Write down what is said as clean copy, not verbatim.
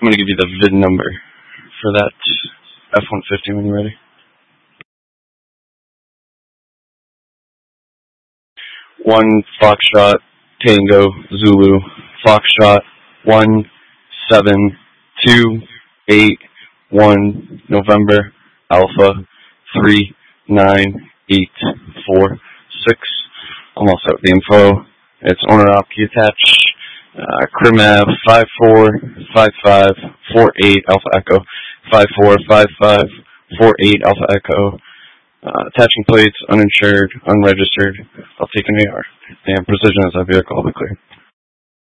I'm going to give you the VIN number for that F-150 when you're ready. 1 Foxtrot Tango Zulu Foxtrot 1728 November Alpha 39846. I'm all set with the info. It's owner op key attached. Crim Ave 545548 Alpha Echo 545548 Alpha Echo. Attaching plates, uninsured, unregistered. I'll take an AR. And Precision is our vehicle, I'll be clear.